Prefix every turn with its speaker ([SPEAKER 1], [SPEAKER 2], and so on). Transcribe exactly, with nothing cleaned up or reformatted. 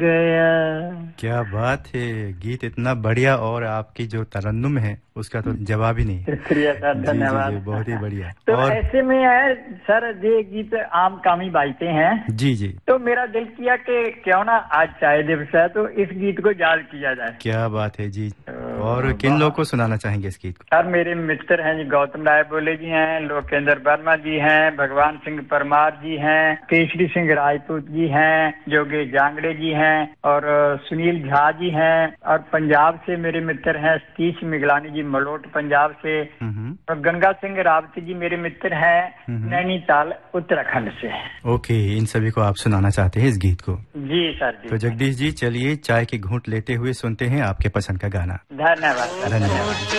[SPEAKER 1] गया।
[SPEAKER 2] क्या बात है, गीत इतना बढ़िया और आपकी जो तरन्नुम है उसका तो जवाब ही नहीं।
[SPEAKER 1] शुक्रिया सर, धन्यवाद।
[SPEAKER 2] जी, जी, बहुत ही बढ़िया।
[SPEAKER 1] तो
[SPEAKER 2] और
[SPEAKER 1] ऐसे में है सर, ये गीत आम कामी बाइते हैं।
[SPEAKER 2] जी जी।
[SPEAKER 1] तो मेरा दिल किया कि क्यों ना आज चाय दिवस है तो इस गीत को याद किया जाए।
[SPEAKER 2] क्या बात है जी। और किन लोगों को सुनाना चाहेंगे इस गीत को?
[SPEAKER 1] सर मेरे मित्र हैं जी, गौतम राय बोले जी हैं, लोकेंद्र वर्मा जी हैं, भगवान सिंह परमार जी हैं, केसरी सिंह राजपूत जी हैं, जोगे जांगड़े जी हैं और सुनील झा जी हैं। और पंजाब से मेरे मित्र हैं सतीश मिगलानी जी, मलोट पंजाब से। और गंगा सिंह रावती जी मेरे मित्र हैं नैनीताल उत्तराखंड से।
[SPEAKER 2] ओके, इन सभी को आप सुनाना चाहते हैं इस गीत को?
[SPEAKER 1] जी सर जी।
[SPEAKER 2] तो जगदीश जी चलिए चाय की घूंट लेते हुए सुनते हैं आपके पसंद का गाना।
[SPEAKER 1] धन्यवाद।
[SPEAKER 2] धन्यवाद।